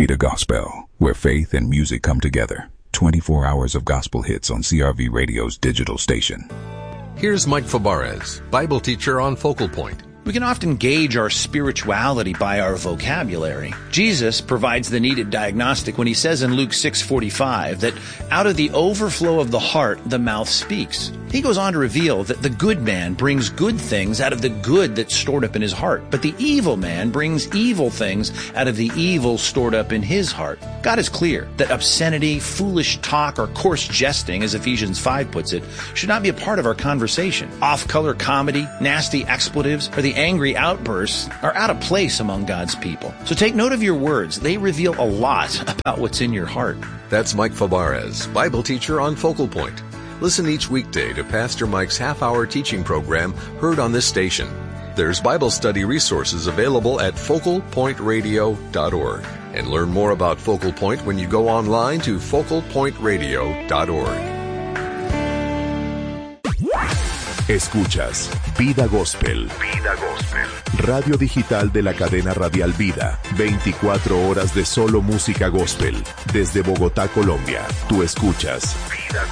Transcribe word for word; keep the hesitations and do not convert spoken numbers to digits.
Vida Gospel, where faith and music come together. twenty-four hours of gospel hits on C R V Radio's digital station. Here's Mike Fabarez, Bible teacher on Focal Point. We can often gauge our spirituality by our vocabulary. Jesus provides the needed diagnostic when he says in Luke six forty-five that out of the overflow of the heart, the mouth speaks. He goes on to reveal that the good man brings good things out of the good that's stored up in his heart, but the evil man brings evil things out of the evil stored up in his heart. God is clear that obscenity, foolish talk, or coarse jesting, as Ephesians five puts it, should not be a part of our conversation. Off-color comedy, nasty expletives, or the angry outbursts are out of place among God's people. So take note of your words. They reveal a lot about what's in your heart. That's Mike Fabarez, Bible teacher on Focal Point. Listen each weekday to Pastor Mike's half-hour teaching program heard on this station. There's Bible study resources available at focal point radio dot org. And learn more about Focal Point when you go online to focal point radio dot org. Escuchas Vida Gospel. Vida Gospel. Radio digital de la cadena radial Vida. veinticuatro horas de solo música gospel. Desde Bogotá, Colombia. Tú escuchas Vida